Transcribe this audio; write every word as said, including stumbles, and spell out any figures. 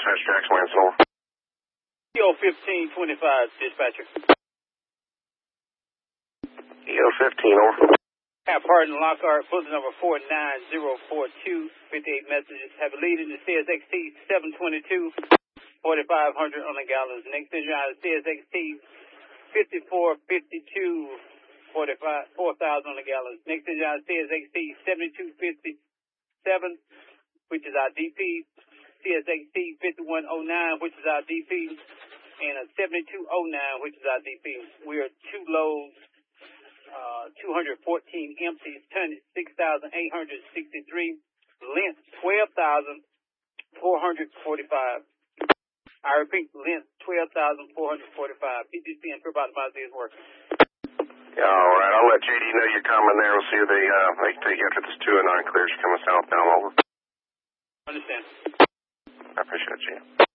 dispatch, Jackson Lansing, over. E O fifteen twenty-five, dispatcher. E O fifteen, over. Have Pardon Lockhart, booth number four nine zero four two, fifty-eight messages. Have a lead in the C S X T seven twenty-two, forty-five hundred on the gallons. Next engine out of C S X T fifty-four fifty-two, forty-five, four thousand on the gallons. Next engine out of C S X T seventy-two fifty-seven, which is our D P. C S X T fifty-one oh nine, which is our D P. And a seventy-two oh nine, which is our D P. We are two loads. Uh, two hundred fourteen empties, tonnage six thousand eight hundred sixty-three, length twelve thousand four hundred forty-five. I repeat, length twelve thousand four hundred forty-five. P T C and Trip Optimizer is working. Yeah, all right. I'll let J D know you're coming there. We'll see if they, uh, they can take you after this two and nine clears. You're coming southbound, over. Understand. I appreciate it, G.